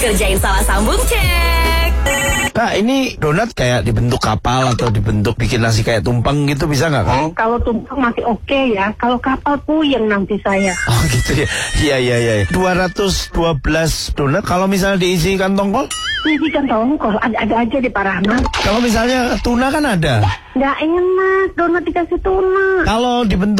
Kerjain salah sambung cek. Kak, ini donat kayak dibentuk kapal atau dibentuk bikin nasi kayak tumpeng gitu, bisa nggak, Kak? Kalau tumpeng masih oke ya. Kalau kapal puyeng nanti saya. Oh gitu ya. Iya. 212 donat kalau misalnya diisi kantong kol? Ini kan tongkol, ada aja di Pak Rahmat. Kalau misalnya tuna kan ada. Nggak enak, donat dikasih tuna. Kalau dibentuk